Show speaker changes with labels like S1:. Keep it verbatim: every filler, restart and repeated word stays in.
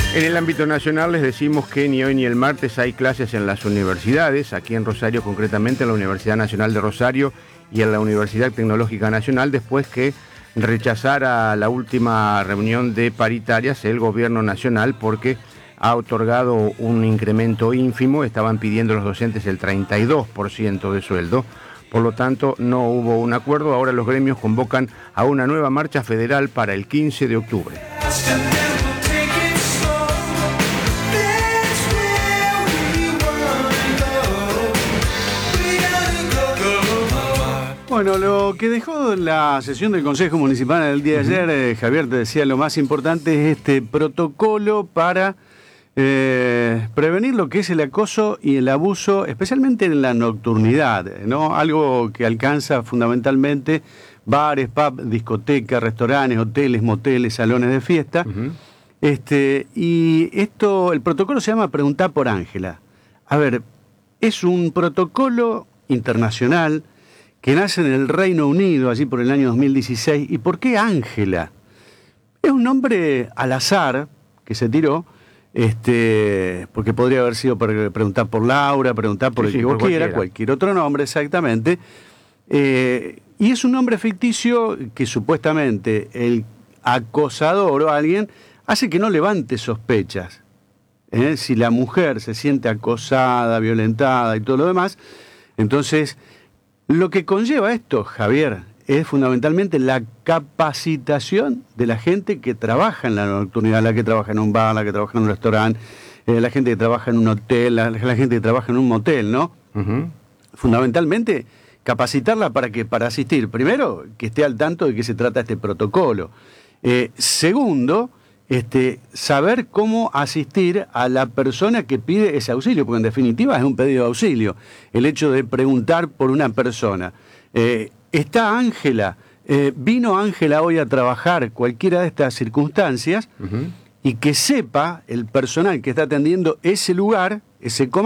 S1: En el ámbito nacional les decimos que ni hoy ni el martes hay clases en las universidades, aquí en Rosario concretamente en la Universidad Nacional de Rosario y en la Universidad Tecnológica Nacional, después que rechazara la última reunión de paritarias el gobierno nacional porque ha otorgado un incremento ínfimo, estaban pidiendo los docentes el treinta y dos por ciento de sueldo. Por lo tanto, no hubo un acuerdo. Ahora los gremios convocan a una nueva marcha federal para el quince de octubre.
S2: Bueno, lo que dejó la sesión del Consejo Municipal el día de ayer, eh, Javier te decía, lo más importante es este protocolo para eh, prevenir lo que es el acoso y el abuso, especialmente en la nocturnidad, ¿no? Algo que alcanza fundamentalmente bares, pubs, discotecas, restaurantes, hoteles, moteles, salones de fiesta. Uh-huh. Este, y esto, el protocolo se llama Preguntá por Ángela. A ver, es un protocolo internacional que nace en el Reino Unido, allí por el año dos mil dieciséis. ¿Y por qué Ángela? Es un nombre al azar que se tiró, este, porque podría haber sido para preguntar por Laura, preguntar por sí, el que sí, vos quieras, cualquier otro nombre, exactamente. Eh, y es un nombre ficticio que supuestamente el acosador o alguien hace que no levante sospechas. ¿Eh? Si la mujer se siente acosada, violentada y todo lo demás, entonces lo que conlleva esto, Javier, es fundamentalmente la capacitación de la gente que trabaja en la nocturnidad, la que trabaja en un bar, la que trabaja en un restaurante, eh, la gente que trabaja en un hotel, la, la gente que trabaja en un motel, ¿no? Uh-huh. Fundamentalmente, capacitarla para que para asistir, primero, que esté al tanto de qué se trata este protocolo. Eh, segundo, este, saber cómo asistir a la persona que pide ese auxilio, porque en definitiva es un pedido de auxilio. El hecho de preguntar por una persona. Eh, ¿Está Ángela? Eh, ¿Vino Ángela hoy a trabajar? Cualquiera de estas circunstancias, uh-huh. Y que sepa el personal que está atendiendo ese lugar, ese comando,